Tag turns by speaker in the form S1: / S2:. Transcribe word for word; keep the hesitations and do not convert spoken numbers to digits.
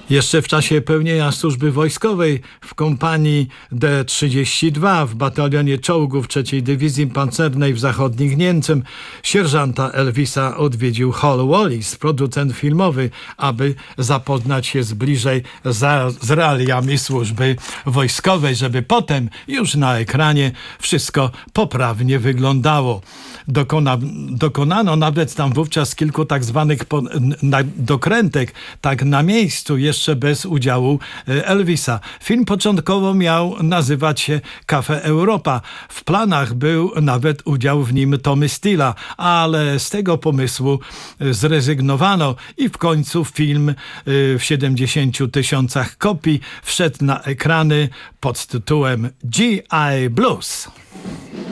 S1: Jeszcze w czasie pełnienia służby wojskowej w kompanii D trzydzieści dwa w batalionie czołgów trzeciej Dywizji Pancernej w zachodnich Niemczech sierżanta Elvisa odwiedził Hal Wallis, producent filmowy, aby zapoznać się z bliżej za, z realiami służby wojskowej, żeby potem już na ekranie wszystko poprawnie wyglądało. Dokona, dokonano nawet tam wówczas kilku tak zwanych po, na, dokrętek, tak na miejscu, jeszcze bez udziału Elvisa. Film początkowo miał nazywać się Cafe Europa. W planach był nawet udział w nim Tommy Steela, ale z tego pomysłu zrezygnowano i w końcu film w siedemdziesięciu tysiącach kopii wszedł na ekrany pod tytułem G I Blues.